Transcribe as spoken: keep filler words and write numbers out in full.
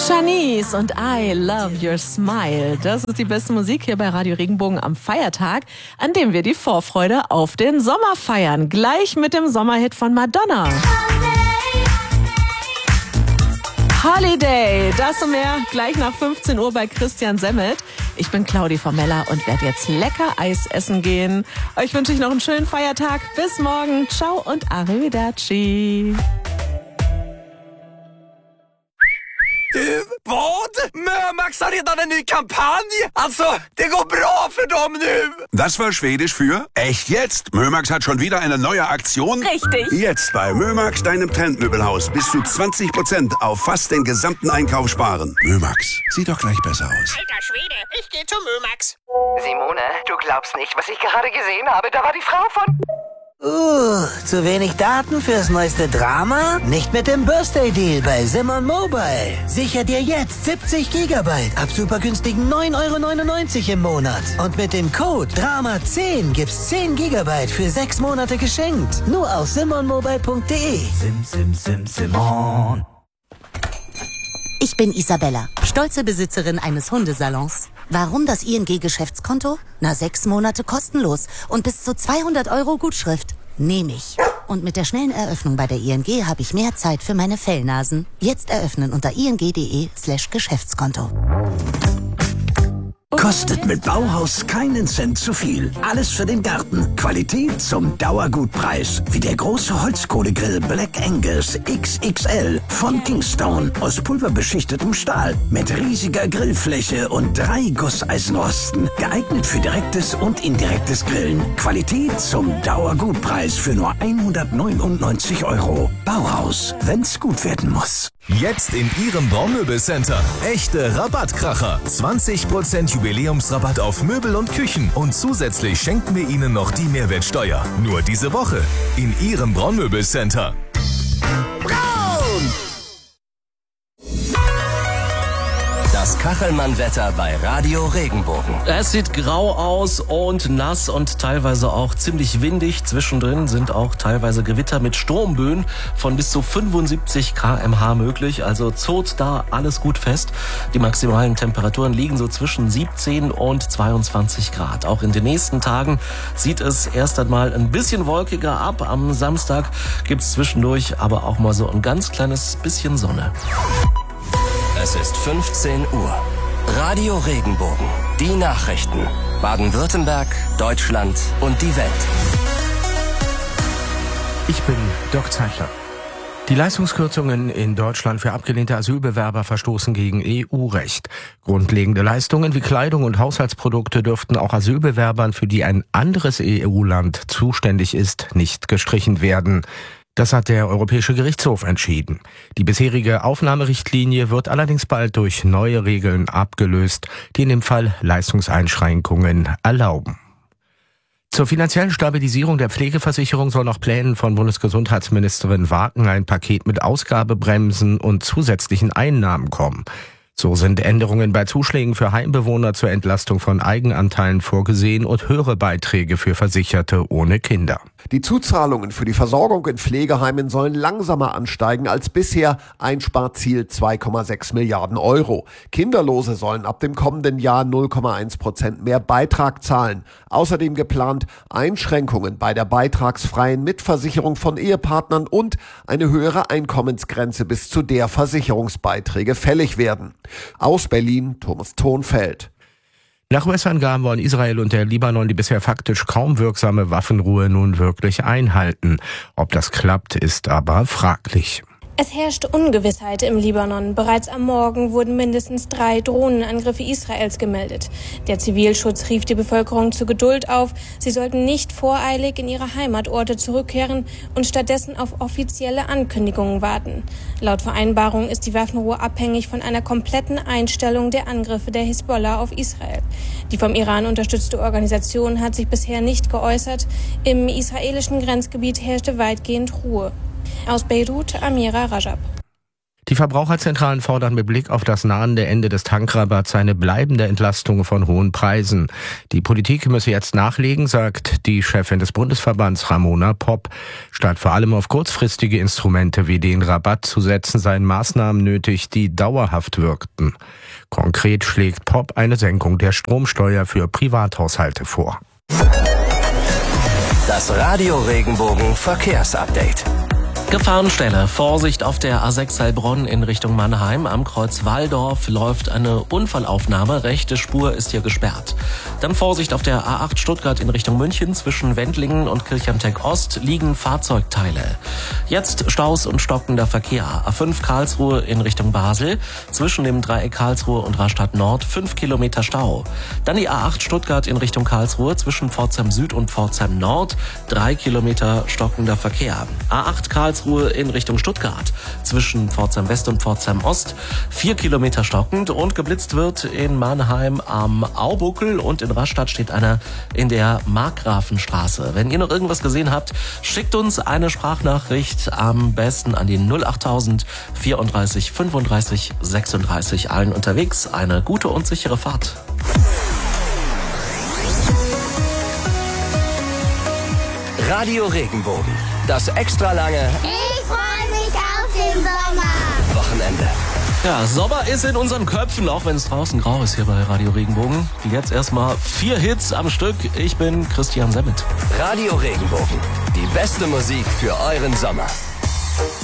Shanice und I Love Your Smile. Das ist die beste Musik hier bei Radio Regenbogen am Feiertag, an dem wir die Vorfreude auf den Sommer feiern. Gleich mit dem Sommerhit von Madonna. Holiday, das und mehr gleich nach fünfzehn Uhr bei Christian Semmelt. Ich bin Claudi Formella und werde jetzt lecker Eis essen gehen. Euch wünsche ich noch einen schönen Feiertag. Bis morgen. Ciao und arrivederci. Du, vad? Mömax har redan en ny kampanj! Alltså, det går bra för dem nu! Das war Schwedisch für echt jetzt. Mömax hat schon wieder eine neue Aktion. Richtig. Jetzt bei Mömax, deinem Trendmöbelhaus, bis zu zwanzig Prozent auf fast den gesamten Einkauf sparen. Mömax, sieht doch gleich besser aus. Alter Schwede, ich gehe zu Mömax. Simone, du glaubst nicht, was ich gerade gesehen habe. Da war die Frau von... Uh, zu wenig Daten fürs neueste Drama? Nicht mit dem Birthday-Deal bei Simon Mobile. Sicher dir jetzt siebzig Gigabyte ab super günstigen neun Euro neunundneunzig im Monat. Und mit dem Code Drama zehn gibt's zehn Gigabyte für sechs Monate geschenkt. Nur auf simon mobile punkt de. Sim, sim, sim, Simon. Ich bin Isabella, stolze Besitzerin eines Hundesalons. Warum das I N G-Geschäftskonto? Na, sechs Monate kostenlos und bis zu zweihundert Euro Gutschrift. Nehme ich. Und mit der schnellen Eröffnung bei der I N G habe ich mehr Zeit für meine Fellnasen. Jetzt eröffnen unter ing.de slash Geschäftskonto. Kostet mit Bauhaus keinen Cent zu viel. Alles für den Garten. Qualität zum Dauergutpreis. Wie der große Holzkohlegrill Black Angus X X L von Kingstone aus pulverbeschichtetem Stahl. Mit riesiger Grillfläche und drei Gusseisenrosten. Geeignet für direktes und indirektes Grillen. Qualität zum Dauergutpreis für nur hundertneunundneunzig Euro. Bauhaus, wenn's gut werden muss. Jetzt in Ihrem Braumöbelcenter. Echte Rabattkracher. zwanzig Prozent Jubiläumsrabatt auf Möbel und Küchen. Und zusätzlich schenken wir Ihnen noch die Mehrwertsteuer. Nur diese Woche in Ihrem Braumöbelcenter. Braun! Das Kachelmann-Wetter bei Radio Regenbogen. Es sieht grau aus und nass und teilweise auch ziemlich windig. Zwischendrin sind auch teilweise Gewitter mit Sturmböen von bis zu fünfundsiebzig Kilometer pro Stunde möglich. Also zurrt da alles gut fest. Die maximalen Temperaturen liegen so zwischen siebzehn und zweiundzwanzig Grad. Auch in den nächsten Tagen sieht es erst einmal ein bisschen wolkiger ab. Am Samstag gibt's zwischendurch aber auch mal so ein ganz kleines bisschen Sonne. Es ist fünfzehn Uhr. Radio Regenbogen. Die Nachrichten. Baden-Württemberg, Deutschland und die Welt. Ich bin Dirk Zeichler. Die Leistungskürzungen in Deutschland für abgelehnte Asylbewerber verstoßen gegen E U-Recht. Grundlegende Leistungen wie Kleidung und Haushaltsprodukte dürften auch Asylbewerbern, für die ein anderes E U-Land zuständig ist, nicht gestrichen werden. Das hat der Europäische Gerichtshof entschieden. Die bisherige Aufnahmerichtlinie wird allerdings bald durch neue Regeln abgelöst, die in dem Fall Leistungseinschränkungen erlauben. Zur finanziellen Stabilisierung der Pflegeversicherung soll nach Plänen von Bundesgesundheitsministerin Wagen ein Paket mit Ausgabebremsen und zusätzlichen Einnahmen kommen. So sind Änderungen bei Zuschlägen für Heimbewohner zur Entlastung von Eigenanteilen vorgesehen und höhere Beiträge für Versicherte ohne Kinder. Die Zuzahlungen für die Versorgung in Pflegeheimen sollen langsamer ansteigen als bisher. Einsparziel zwei Komma sechs Milliarden Euro. Kinderlose sollen ab dem kommenden Jahr null Komma eins Prozent mehr Beitrag zahlen. Außerdem geplant Einschränkungen bei der beitragsfreien Mitversicherung von Ehepartnern und eine höhere Einkommensgrenze, bis zu der Versicherungsbeiträge fällig werden. Aus Berlin, Thomas Thonfeld. Nach U S-Angaben wollen Israel und der Libanon die bisher faktisch kaum wirksame Waffenruhe nun wirklich einhalten. Ob das klappt, ist aber fraglich. Es herrscht Ungewissheit im Libanon. Bereits am Morgen wurden mindestens drei Drohnenangriffe Israels gemeldet. Der Zivilschutz rief die Bevölkerung zu Geduld auf. Sie sollten nicht voreilig in ihre Heimatorte zurückkehren und stattdessen auf offizielle Ankündigungen warten. Laut Vereinbarung ist die Waffenruhe abhängig von einer kompletten Einstellung der Angriffe der Hisbollah auf Israel. Die vom Iran unterstützte Organisation hat sich bisher nicht geäußert. Im israelischen Grenzgebiet herrschte weitgehend Ruhe. Aus Beirut, Amira Rajab. Die Verbraucherzentralen fordern mit Blick auf das nahende Ende des Tankrabatts eine bleibende Entlastung von hohen Preisen. Die Politik müsse jetzt nachlegen, sagt die Chefin des Bundesverbands Ramona Popp. Statt vor allem auf kurzfristige Instrumente wie den Rabatt zu setzen, seien Maßnahmen nötig, die dauerhaft wirkten. Konkret schlägt Popp eine Senkung der Stromsteuer für Privathaushalte vor. Das Radio Regenbogen Verkehrsupdate. Gefahrenstelle. Vorsicht auf der A sechs Heilbronn in Richtung Mannheim. Am Kreuz Walldorf läuft eine Unfallaufnahme. Rechte Spur ist hier gesperrt. Dann Vorsicht auf der A acht Stuttgart in Richtung München. Zwischen Wendlingen und Kirchheimteck Ost liegen Fahrzeugteile. Jetzt Staus und stockender Verkehr. A fünf Karlsruhe in Richtung Basel. Zwischen dem Dreieck Karlsruhe und Rastatt Nord fünf Kilometer Stau. Dann die A acht Stuttgart in Richtung Karlsruhe. Zwischen Pforzheim Süd und Pforzheim Nord drei Kilometer stockender Verkehr. A acht Karlsruhe in Richtung Stuttgart. Zwischen Pforzheim West und Pforzheim Ost vier Kilometer stockend und geblitzt wird in Mannheim am Aubuckel und in Rastatt steht einer in der Markgrafenstraße. Wenn ihr noch irgendwas gesehen habt, schickt uns eine Sprachnachricht am besten an die null achttausend vierunddreißig fünfunddreißig sechsunddreißig. Allen unterwegs eine gute und sichere Fahrt. Radio Regenbogen. Das extra lange Ich freue mich auf den Sommer. Wochenende. Ja, Sommer ist in unseren Köpfen, auch wenn es draußen grau ist hier bei Radio Regenbogen. Jetzt erstmal vier Hits am Stück. Ich bin Christian Semmelt. Radio Regenbogen. Die beste Musik für euren Sommer.